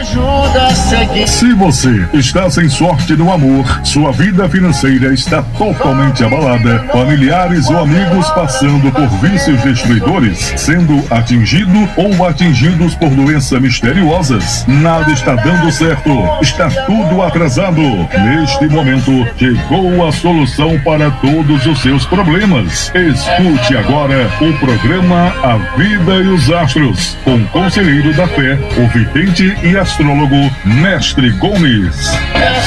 ajuda a seguir. Se você está sem sorte no amor, sua vida financeira está totalmente abalada, familiares ou amigos passando por vícios destruidores, sendo atingido ou atingidos por doenças misteriosas, nada está dando certo, está tudo atrasado. Neste momento, chegou a solução para todos os seus problemas. Escute agora o programa A Vida e os Astros, com o conselheiro da fé, o vidente e astrólogo Mestre Gomes.